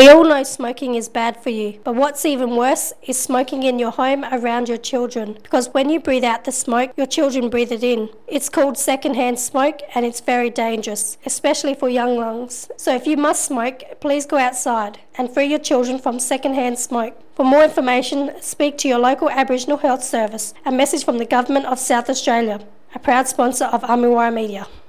We all know smoking is bad for you, but what's even worse is smoking in your home around your children, because when you breathe out the smoke, your children breathe it in. It's called secondhand smoke and it's very dangerous, especially for young lungs. So if you must smoke, please go outside and free your children from secondhand smoke. For more information, speak to your local Aboriginal Health Service. A message from the Government of South Australia, a proud sponsor of Amiwara Media.